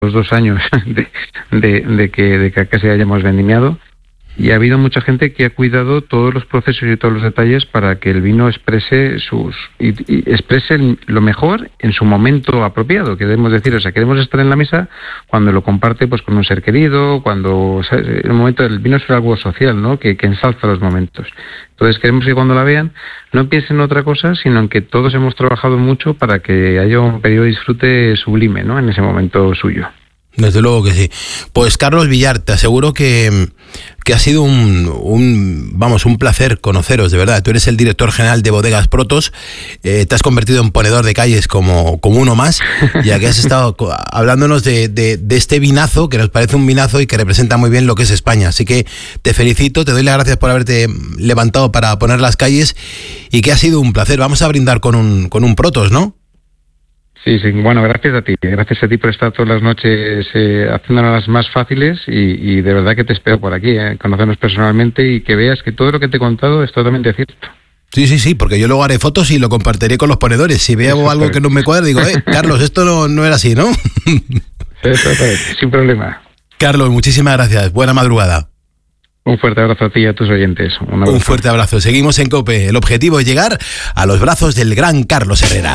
los 2 años de que acá se hayamos vendimiado. Y ha habido mucha gente que ha cuidado todos los procesos y todos los detalles para que el vino exprese exprese lo mejor en su momento apropiado, queremos decir. O sea, queremos estar en la mesa cuando lo comparte pues con un ser querido, cuando, ¿sabes? El momento del vino es algo social, ¿no? Que ensalza los momentos. Entonces queremos que cuando la vean no piensen en otra cosa, sino en que todos hemos trabajado mucho para que haya un periodo de disfrute sublime, ¿no? En ese momento suyo. Desde luego que sí. Pues Carlos Villar, te aseguro que ha sido un placer conoceros, de verdad. Tú eres el director general de Bodegas Protos, te has convertido en ponedor de calles como uno más, y aquí has estado hablándonos de este vinazo, que nos parece un vinazo y que representa muy bien lo que es España. Así que te felicito, te doy las gracias por haberte levantado para poner las calles, y que ha sido un placer. Vamos a brindar con un Protos, ¿no? Sí, bueno, gracias a ti por estar todas las noches haciéndolas más fáciles, y de verdad que te espero por aquí, conocernos personalmente y que veas que todo lo que te he contado es totalmente cierto. Sí, porque yo luego haré fotos y lo compartiré con los ponedores. Si veo algo que no me cuadra, digo, Carlos, esto no era así, ¿no? Sin problema. Carlos, muchísimas gracias, buena madrugada. Un fuerte abrazo a ti y a tus oyentes. Un fuerte abrazo. Seguimos en COPE. El objetivo es llegar a los brazos del gran Carlos Herrera.